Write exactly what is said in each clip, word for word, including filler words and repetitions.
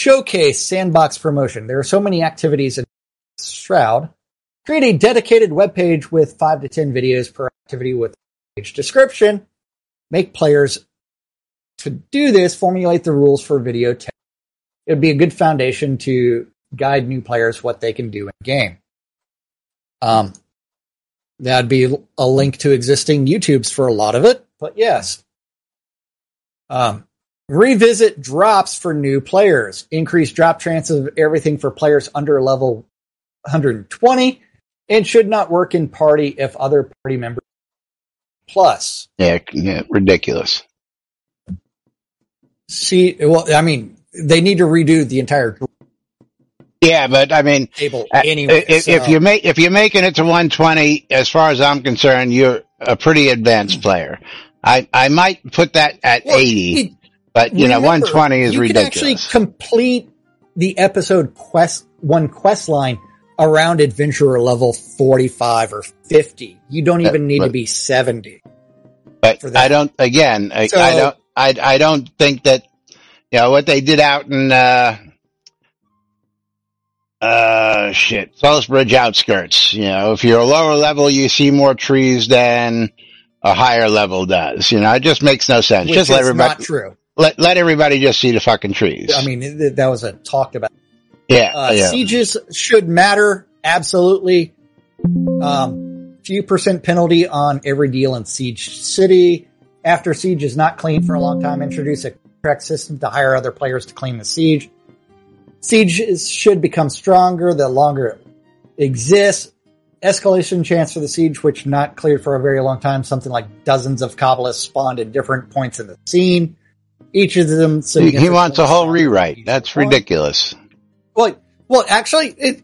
showcase sandbox promotion. There are so many activities in Shroud. Create a dedicated webpage with five to ten videos per activity with page description. Make players to do this, formulate the rules for video text. It would be a good foundation to guide new players what they can do in game. Um, that'd be a link to existing YouTubes for a lot of it, but yes. Um, revisit drops for new players. Increase drop chances of everything for players under level one hundred twenty, and should not work in party if other party members plus. Yeah, yeah, ridiculous. See, well, I mean, they need to redo the entire Yeah, but I mean, table anyway. If, so. if you make if you're making it to one twenty, as far as I'm concerned, you're a pretty advanced player. I I might put that at well, eighty, it, but you remember, know, one twenty is you ridiculous. You can actually complete the episode quest one quest line around adventurer level forty-five or fifty. You don't even need but, to be seventy. But I don't. Again, I, so, I don't. I I don't think that you know what they did out in. Uh, Uh, shit. Salisbury outskirts. You know, if you're a lower level, you see more trees than a higher level does. You know, it just makes no sense. Which just let is everybody, not true. Let, let everybody just see the fucking trees. I mean, that was a talked about. Yeah, uh, yeah. Sieges should matter. Absolutely. Um, few percent penalty on every deal in Siege City. After Siege is not clean for a long time, introduce a contract system to hire other players to clean the Siege. Siege is, should become stronger the longer it exists. Escalation chance for the Siege, which not cleared for a very long time. Something like dozens of Kabbalists spawned at different points in the scene. Each of them... He, he wants a whole rewrite. That's ridiculous. Well, well, actually, it,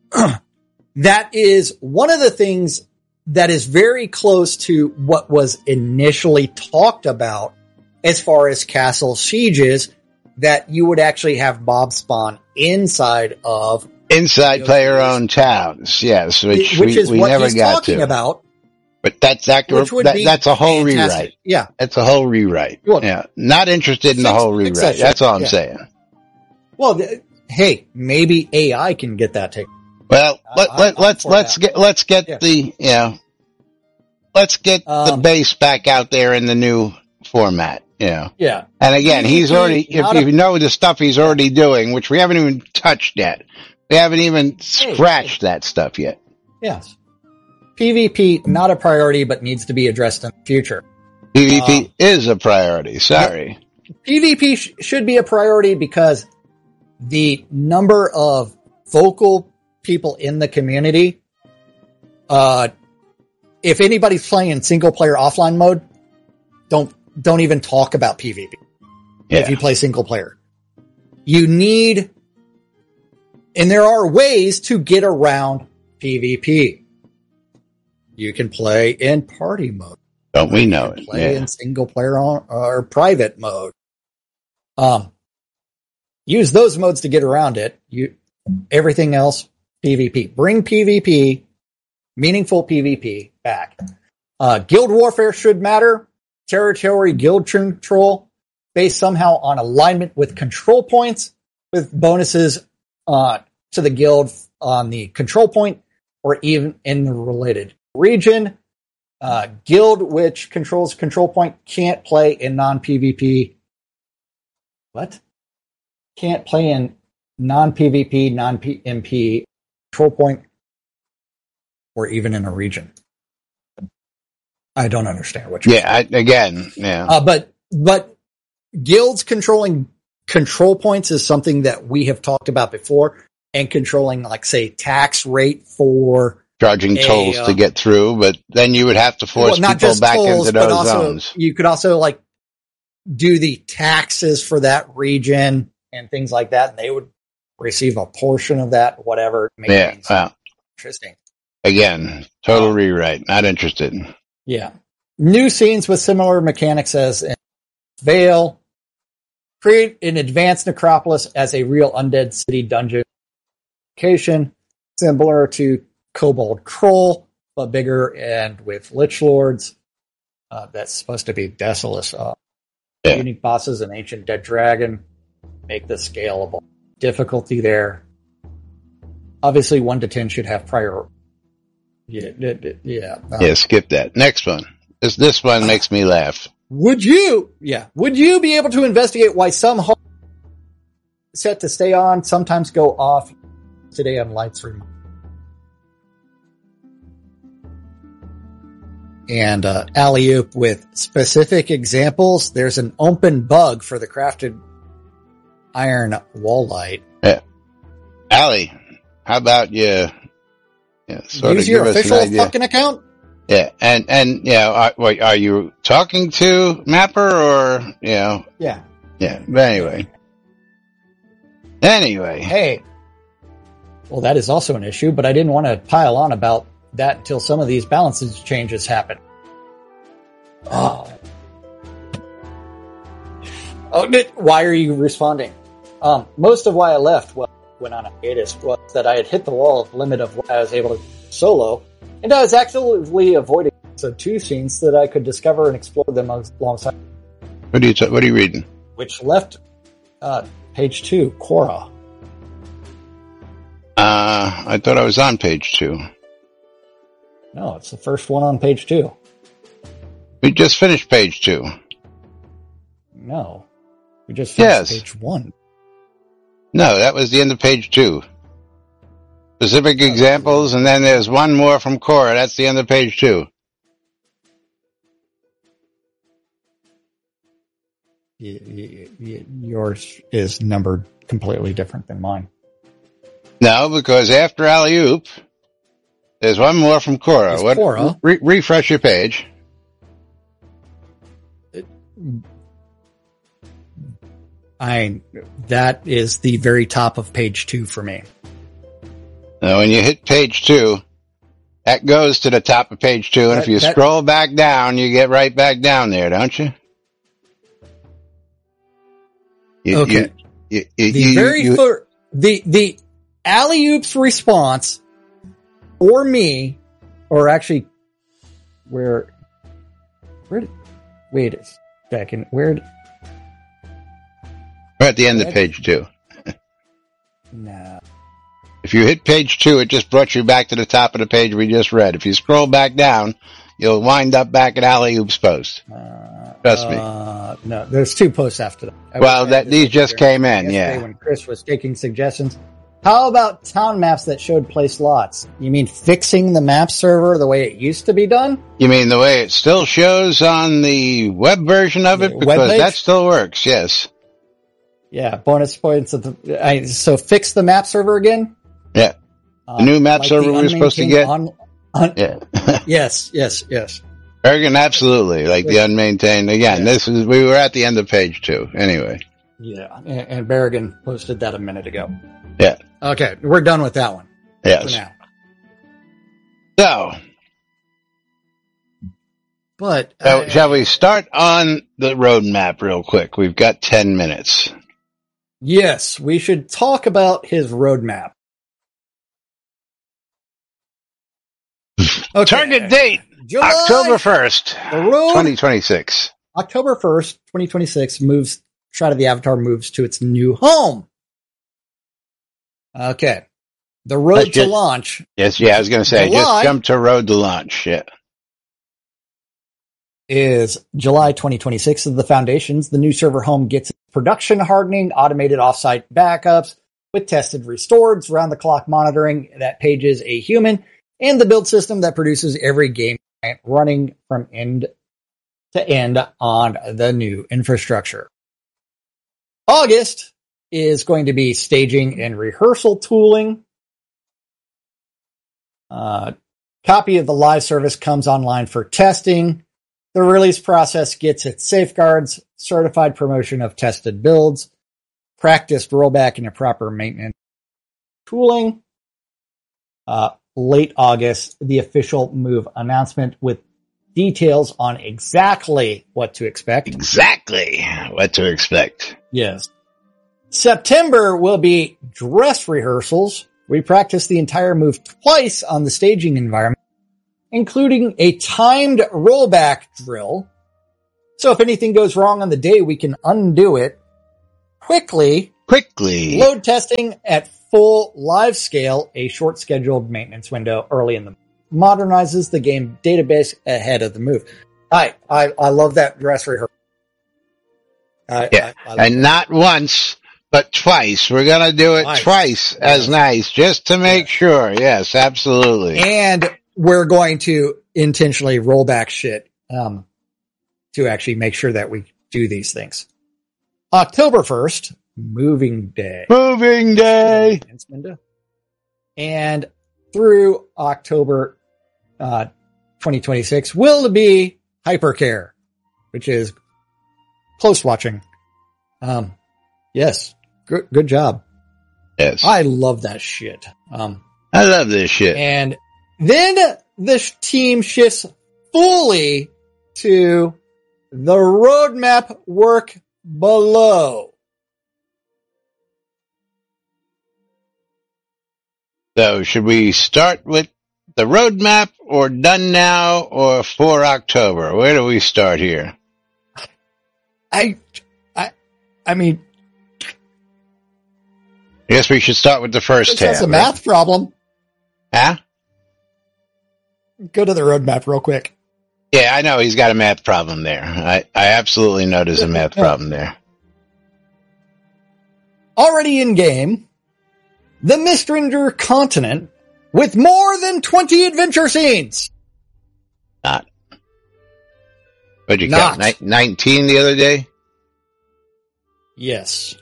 that is one of the things that is very close to what was initially talked about as far as castle sieges, that you would actually have mob spawn inside of inside player owned towns. Yes, which, which we, is we what never he's got talking to. about. But that's that, that that's a whole fantastic. rewrite. Yeah, that's a whole rewrite. Well, yeah, not interested in the whole rewrite. Exception. That's all I'm yeah. saying. Well, th- hey, maybe A I can get that taken. Well, let, I, let, let's let's that. get let's get yeah. the you know let's get um, the base back out there in the new format. You know. Yeah. And again, P V P, he's already if a, you know the stuff he's already doing, which we haven't even touched yet. We haven't even scratched hey, hey. that stuff yet. Yes. PvP, not a priority, but needs to be addressed in the future. PvP um, is a priority. Sorry. PvP sh- should be a priority because the number of vocal people in the community, uh, if anybody's playing single player offline mode, don't, don't even talk about PvP. Yeah. If you play single player, you need, and there are ways to get around PvP. You can play in party mode. Don't we know it? Play yeah. in single player on, or private mode. Um, use those modes to get around it. You, everything else, PvP. Bring PvP, meaningful PvP back. Uh, guild warfare should matter. Territory guild control based somehow on alignment with control points with bonuses, uh, to the guild on the control point or even in the related region. Uh, guild which controls control point can't play in non-PvP. What? Can't play in non-PvP, non-M P control point or even in a region. I don't understand what you're Yeah, I, again, yeah. Uh, but, but guilds controlling control points is something that we have talked about before, and controlling, like, say, tax rate for charging a, tolls uh, to get through, but then you would have to force well, not people just back tolls, into but those also, zones. you could also, like, do the taxes for that region and things like that, and they would receive a portion of that, whatever. Make Yeah, wow. Interesting. Again, total um, rewrite. Not interested. Yeah. New scenes with similar mechanics as in Vale. Create an advanced necropolis as a real undead city dungeon location, similar to Kobold Kroll, but bigger and with Lich Lords. Uh, that's supposed to be Desolus. Uh, yeah. Unique bosses and Ancient Dead Dragon. Make this scalable. difficulty there. Obviously, one to ten should have prior. Yeah, yeah. Um, yeah, skip that. Next one. This this one makes me laugh. Would you? Yeah. Would you be able to investigate why some home set to stay on sometimes go off today on light stream? And uh, alley-oop with specific examples. There's an open bug for the crafted iron wall light. Yeah. Allie, how about you, you know, sort use of your give us official an idea? fucking account? Yeah, and and you know, are, wait, are you talking to Mapper or you know? Yeah. Yeah. But anyway, anyway. Hey. Well, that is also an issue, but I didn't want to pile on about that until some of these balances changes happen. Oh. Oh, why are you responding? Um, most of why I left well, went on a hiatus was that I had hit the wall of limit of what I was able to solo, and I was actively avoiding so two scenes so that I could discover and explore them alongside. What are you t- What are you reading? Which left uh, page two, Korra. Uh, I thought I was on page two. No, it's the first one on page two. We just finished page two. No, we just finished Yes. page one. No, that was the end of page two. Specific examples, and then there's one more from Cora. That's the end of page two. Y- y- y- yours is numbered completely different than mine. No, because after Alley-oop, there's one more from Cora. It's What? Cora. Re- refresh your page. I that is the very top of page two for me. Now, when you hit page two, that goes to the top of page two, and That- if you that- scroll back down, you get right back down there, don't you? You- Okay. You, you, The you, very you- fir- the the alley-oop's response for me, or actually, where where did, wait a second, where did, we're at the end of page two. nah. If you hit page two, it just brought you back to the top of the page we just read. If you scroll back down, you'll wind up back at Alley-oop's post. Uh, Trust me. Uh, no, there's two posts after that. I Well, was- that these just came in, yesterday yeah. When Chris was taking suggestions. How about town maps that showed place lots? You mean fixing the map server the way it used to be done? You mean the way it still shows on the web version of it? The Because webpage? that still works, yes. Yeah, bonus points. Of the, I, so fix the map server again? Yeah. Uh, The new map like server the we were supposed to unmaintained get? On, on, Yeah. yes, yes, yes. Bergen, absolutely. Like the unmaintained. Again, Yeah. this is, we were at the end of page two. Anyway. Yeah, and, and Berrigan posted that a minute ago. Yeah. Okay, we're done with that one for Yes. now. So, But so uh, shall we start on the roadmap real quick? We've got ten minutes. yes, we should talk about his roadmap. Okay. Target date, July, October first, the road, twenty twenty-six. October first, twenty twenty-six moves, Shroud of the Avatar moves to its new home. Okay. The road Let's to just- launch Yes, yeah, I was going to say, July. just jump to road to launch. Yeah. is July twenty twenty-six. Of the foundations, the new server home gets production hardening, automated offsite backups with tested restores, round the clock monitoring that pages a human, and the build system that produces every game client running from end to end on the new infrastructure. August is going to be staging and rehearsal tooling. Uh, copy of the live service comes online for testing. The release process gets its safeguards, certified promotion of tested builds, practiced rollback and proper maintenance tooling. Uh, late August, the official move announcement with details on exactly what to expect. Exactly what to expect. Yes. September will be dress rehearsals. We practice the entire move twice on the staging environment, including a timed rollback drill. So if anything goes wrong on the day, we can undo it quickly quickly. Load testing at full live scale, a short scheduled maintenance window early in the modernizes the game database ahead of the move. I I, I love that dress rehearsal. I, yeah, I, I and not once, but twice. We're gonna do it twice, twice yes. as nice, just to make yes. sure. Yes, absolutely. And we're going to intentionally roll back shit um, to actually make sure that we do these things. October first, moving day. Moving day. And through October uh, twenty twenty-six will be Hypercare, which is close watching. Um, yes, good, good job. Yes. I love that shit. Um, I love this shit. And then the sh- team shifts fully to the roadmap work below. So should we start with the roadmap or done now or for October? Where do we start here? I, I, I mean, I guess we should start with the first tab. That's a math right? problem. Huh? Go to the roadmap real quick. Yeah, I know he's got a math problem there. I, I absolutely know there's a math problem there. Already in game, the Mistringer continent with more than twenty adventure scenes. Not. What'd you Not. count? Ni- nineteen the other day? Yes.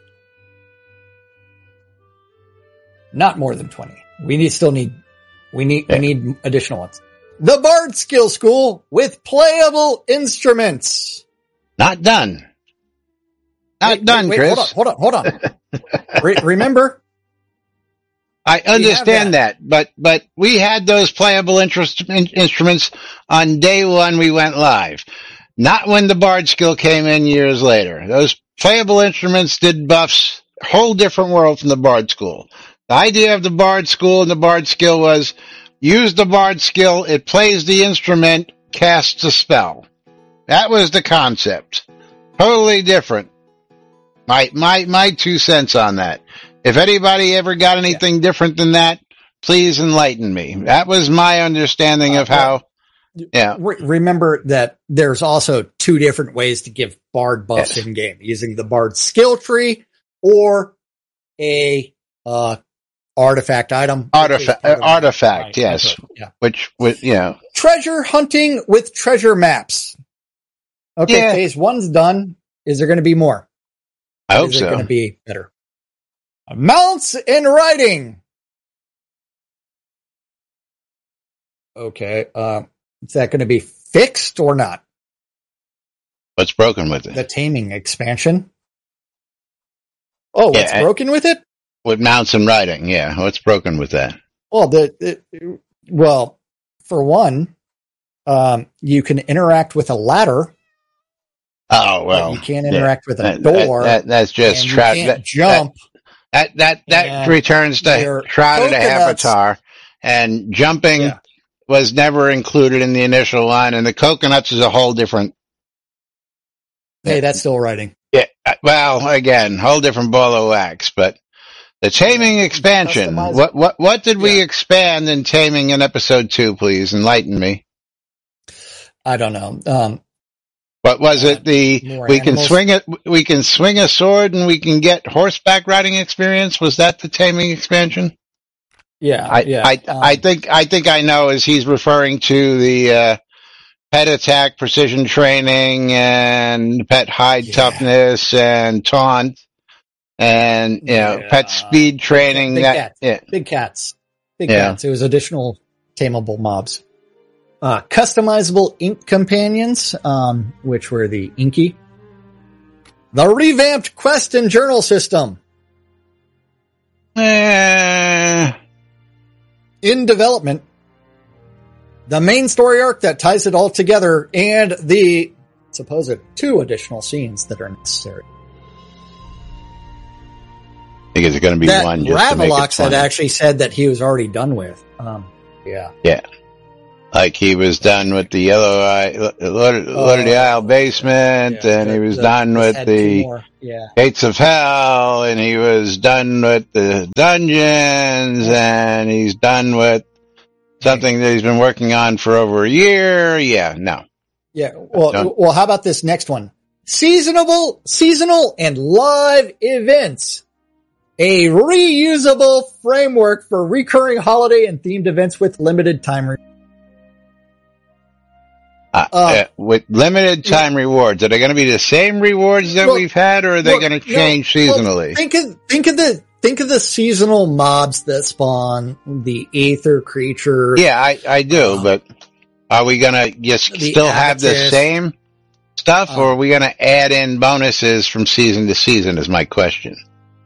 Not more than twenty. We need, still need, we need, yeah. we need additional ones. The Bard Skill School with playable instruments. Not done. Not wait, done, wait, wait, Chris. Hold on, hold on, hold on. Re- remember? I understand that. that, but but we had those playable interest, in, instruments on day one we went live. Not when the Bard Skill came in years later. Those playable instruments did buffs, whole different world from the Bard School. The idea of the Bard School and the Bard Skill was use the Bard Skill, it plays the instrument, casts a spell. That was the concept. Totally different. My my my two cents on that. If anybody ever got anything yeah. different than that, please enlighten me. That was my understanding uh, of how. Yeah. Re- remember that there's also two different ways to give Bard buffs yes. in game: using the Bard skill tree or a uh, artifact item. Artifact, uh, artifact, yes. Yeah. Which, which, yeah. Treasure hunting with treasure maps. Okay, yeah. phase one's done. Is there going to be more? I hope Is so. it going to be better? Mounts in riding. Okay, uh, is that going to be fixed or not? What's broken with it? The taming expansion. Oh, what's yeah, broken with it? With mounts and riding, yeah. What's broken with that? Well, the, the well, for one, um, you can interact with a ladder. Oh well, but you can't interact yeah, with a that, door. That, that, that's just tra- you can't that, jump. That that that, that returns to Shrouded Avatar, and jumping yeah. was never included in the initial line. And the coconuts is a whole different. Hey, that's still writing. Yeah, well, again, whole different ball of wax. But the taming expansion. What what what did yeah. we expand in taming in episode two? Please enlighten me. I don't know. Um, What was it? The we can swing it. We can swing a sword, and we can get horseback riding experience. Was that the taming expansion? Yeah, I, yeah. I, um, I think I think I know as he's referring to the uh, pet attack, precision training, and pet hide yeah. toughness, and taunt, and you know, yeah. pet speed training. Big that cats. Yeah. Big cats, big yeah. cats. It was additional tameable mobs. Uh, customizable ink companions, um, which were the Inky. The revamped quest and journal system. Uh, In development. The main story arc that ties it all together and the supposed two additional scenes that are necessary. I think it's going to be that one. Just Ravalox had actually said that he was already done with. Um, yeah. Yeah. Like he was done with the Yellow Eye, Lord, Lord of the Isle basement, yeah, and the, he was the, done with the yeah. Gates of Hell, and he was done with the dungeons, and he's done with something that he's been working on for over a year. Yeah, no. Yeah. Well, well, how about this next one? Seasonable, seasonal and live events. A reusable framework for recurring holiday and themed events with limited time. Re- uh, uh, uh, with limited time yeah. rewards. Are they going to be the same rewards that well, we've had, or are they well, going to change no, seasonally? Well, think of, think of the, think of the seasonal mobs that spawn the Aether creature. Yeah, I, I do, um, but are we going to just still have the same stuff, um, or are we going to add in bonuses from season to season is my question.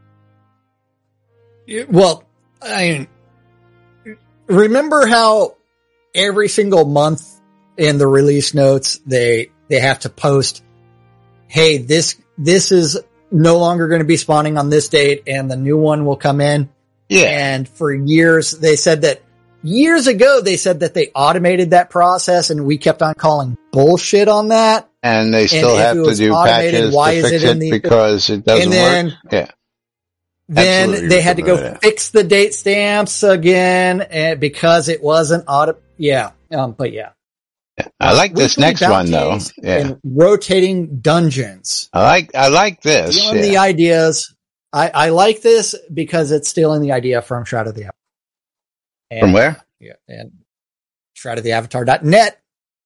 Well, I mean, remember how every single month in the release notes, they, they have to post, hey, this, this is no longer going to be spawning on this date and the new one will come in. Yeah. And for years, they said that years ago, they said that they automated that process and we kept on calling bullshit on that. And they still and have to do patches why to is fix it, it, in the, because it doesn't and then, work. Yeah. Then Absolutely they had to go that. fix the date stamps again and because it wasn't auto. Yeah. Um, but yeah. yeah. I like this Weekly next one though. Yeah. And rotating dungeons. I like, I like this. Stealing yeah. the ideas. I, I like this because it's stealing the idea from Shroud of the Avatar. And, from where? Yeah. And shroud of the avatar dot net.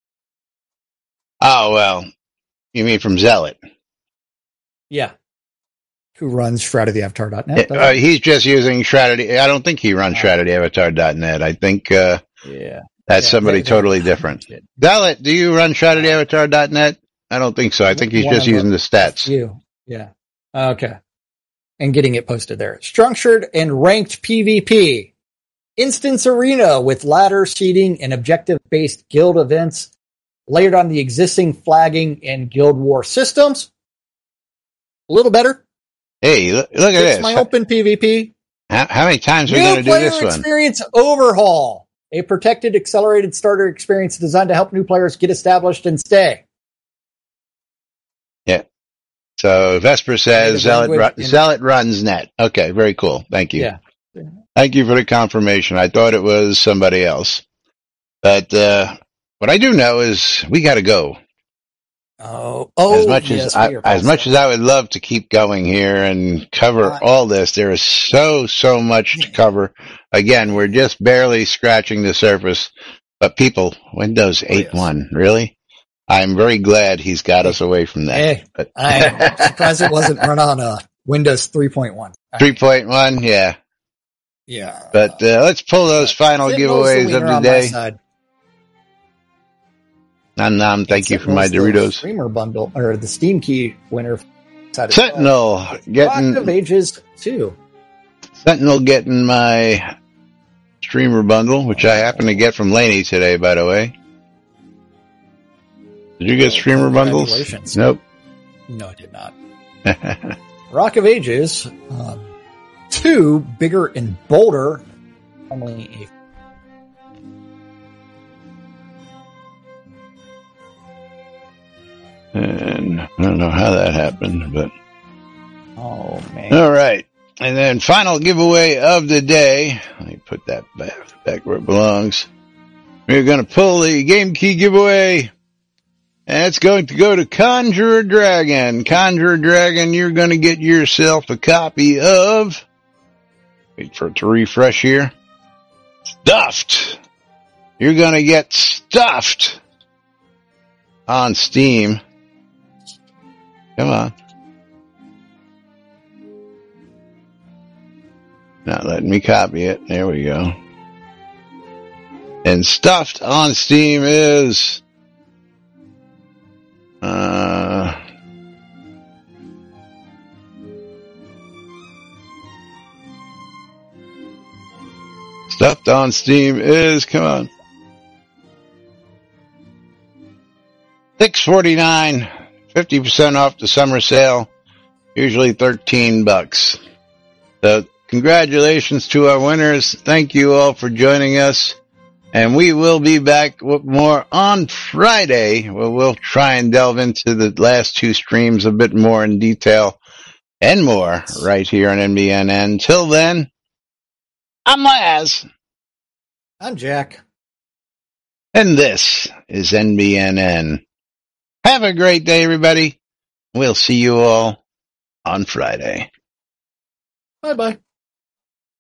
Oh, well, you mean from Zealot? Yeah. Who runs shroud of the avatar dot net? Uh, he's just using Shroud of the, I don't think he runs shroud of the avatar dot net. I think, uh, yeah, that's yeah, somebody they, totally different. Zealot, do you run shroud of the avatar dot net? I don't think so. I think he's One just using the stats. You. Yeah. Okay. And getting it posted there. Structured and ranked PvP. Instance arena with ladder seeding and objective-based guild events layered on the existing flagging and guild war systems. A little better. Hey, look, look at it's this. my open PvP. How, how many times are we going to do this one? New player experience overhaul. A protected, accelerated starter experience designed to help new players get established and stay. Yeah. So Vesper says Zealot, ru- Zealot runs net. Okay, very cool. Thank you. Yeah. Thank you for the confirmation. I thought it was somebody else. But uh, what I do know is we got to go. Oh, oh, as much yes, as I, as much as I would love to keep going here and cover uh, all this, there is so so much to cover. Again, we're just barely scratching the surface. But people, Windows eight point one, yes. Really? I'm very glad he's got us away from that. Hey, but I'm surprised it wasn't run on uh, Windows three point one. three point one, yeah. Yeah. But uh, let's pull those final giveaways of the day. Nom nom, thank you for my Doritos. Streamer bundle, or the Steam Key winner. Sentinel uh, getting. Rock of Ages two. Sentinel getting my streamer bundle, which I happen to get from Laney today, by the way. Did you get streamer bundles? Nope. No, I did not. Rock of Ages. Um, Two, bigger and bolder. Only a. And I don't know how that happened, but. Oh, man. All right. And then final giveaway of the day. Let me put that back, back where it belongs. We're going to pull the game key giveaway. And it's going to go to Conjurer Dragon. Conjurer Dragon, you're going to get yourself a copy of. Wait for it to refresh here. Stuffed. You're going to get Stuffed on Steam. Come on. Not letting me copy it. There we go. And Stuffed on Steam is uh Stuffed on Steam is, come on, six forty-nine, fifty percent off the summer sale, usually thirteen bucks. So congratulations to our winners. Thank you all for joining us. And we will be back with more on Friday, where we'll try and delve into the last two streams a bit more in detail and more right here on N B N N. Till then, I'm Laz. I'm Jack. And this is N B N N. Have a great day, everybody. We'll see you all on Friday. Bye-bye.